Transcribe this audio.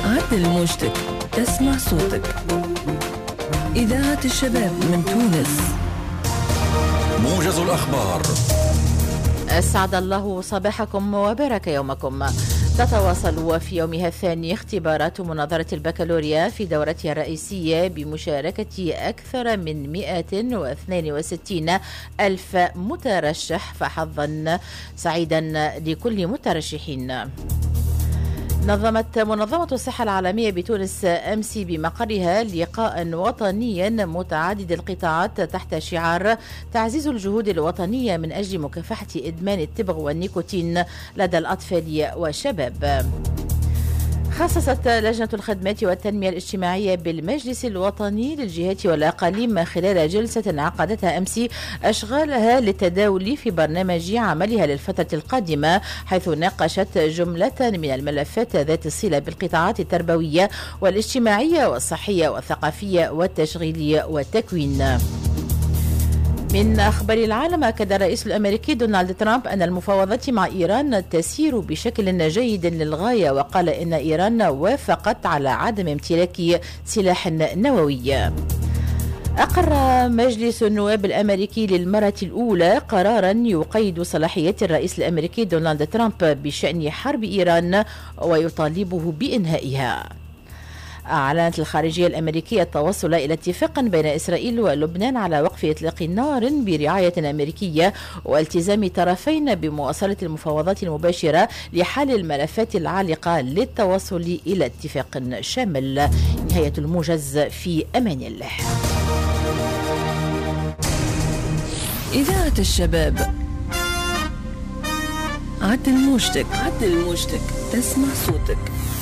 عدل موجتك، تسمع صوتك. إذاعة الشباب من تونس. موجز الأخبار. أسعد الله صباحكم وبارك يومكم. تتواصل في يومها الثاني اختبارات مناظرة البكالوريا في دورتها الرئيسية بمشاركة أكثر من 162 ألف مترشح، فحظا سعيدا لكل مترشحين. نظمت منظمة الصحة العالمية بتونس أمس بمقرها لقاء وطنيا متعدد القطاعات تحت شعار تعزيز الجهود الوطنية من أجل مكافحة إدمان التبغ والنيكوتين لدى الأطفال والشباب. خصصت لجنة الخدمات والتنمية الاجتماعية بالمجلس الوطني للجهات والأقاليم خلال جلسة عقدتها أمس أشغالها للتداول في برنامج عملها للفترة القادمة، حيث ناقشت جملة من الملفات ذات الصلة بالقطاعات التربوية والاجتماعية والصحية والثقافية والتشغيلية والتكوين. من أخبار العالم، أكد الرئيس الأمريكي دونالد ترامب أن المفاوضات مع إيران تسير بشكل جيد للغاية، وقال إن إيران وافقت على عدم امتلاك سلاح نووي. أقر مجلس النواب الأمريكي للمرة الأولى قرارا يقيد صلاحيات الرئيس الأمريكي دونالد ترامب بشأن حرب إيران ويطالبه بإنهائها. أعلنت الخارجية الأمريكية التوصل إلى اتفاق بين إسرائيل ولبنان على وقف إطلاق النار برعاية أمريكية، والتزام الطرفين بمواصلة المفاوضات المباشرة لحل الملفات العالقة للتوصل إلى اتفاق شامل. نهاية الموجز، في أمان الله. إذاعة الشباب. عدل موجتك، عدل موجتك، تسمع صوتك.